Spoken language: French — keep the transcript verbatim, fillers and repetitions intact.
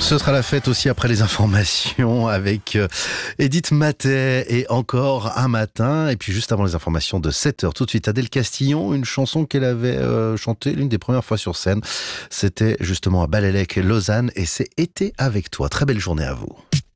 Ce sera la fête aussi après les informations avec euh, Edith Matet et encore un matin. Et puis juste avant les informations de sept heures, tout de suite Adèle Castillon, une chanson qu'elle avait euh, chantée l'une des premières fois sur scène. C'était justement à Balélec, Lausanne, et c'est Été avec toi. Très belle journée à vous.